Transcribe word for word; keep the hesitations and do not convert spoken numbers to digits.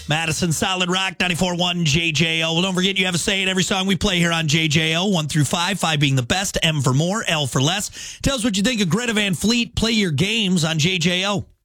Madison Solid Rock, ninety-four point one J J O. Well, don't forget you have a say in every song we play here on J J O, one through five, five being the best, M for more, L for less. Tell us what you think of Greta Van Fleet. Play your games on J J O.